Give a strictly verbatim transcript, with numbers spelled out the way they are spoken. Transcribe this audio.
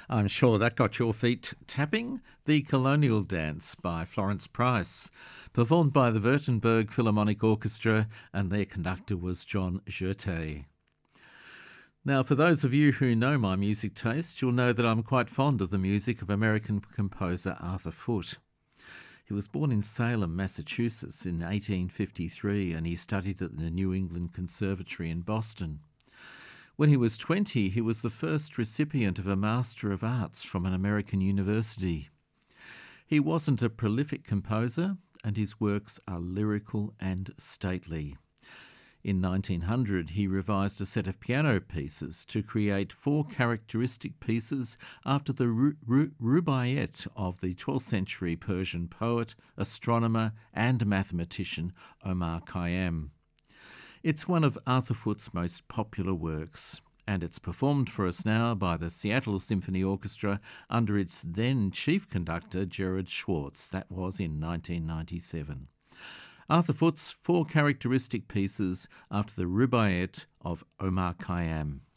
I'm sure that got your feet tapping. The Colonial Dance by Florence Price, performed by the Württemberg Philharmonic Orchestra, and their conductor was John Jurte. Now, for those of you who know my music taste, you'll know that I'm quite fond of the music of American composer Arthur Foote. He was born in Salem, Massachusetts in eighteen fifty-three, and he studied at the New England Conservatory in Boston. When he was twenty, he was the first recipient of a Master of Arts from an American university. He wasn't a prolific composer, and his works are lyrical and stately. In nineteen hundred, he revised a set of piano pieces to create four characteristic pieces after the ru- ru- rubaiyat of the twelfth century Persian poet, astronomer and mathematician Omar Khayyam. It's one of Arthur Foote's most popular works, and it's performed for us now by the Seattle Symphony Orchestra under its then chief conductor Gerard Schwartz. That was in nineteen ninety-seven. Arthur Foote's four characteristic pieces after the rubaiyat of Omar Khayyam.